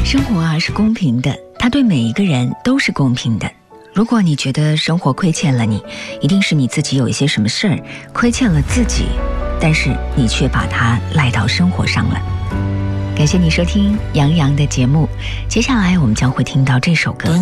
生活啊是公平的，它对每一个人都是公平的。如果你觉得生活亏欠了你，一定是你自己有一些什么事儿亏欠了自己，但是你却把它赖到生活上了。感谢你收听杨洋的节目，接下来我们将会听到这首歌。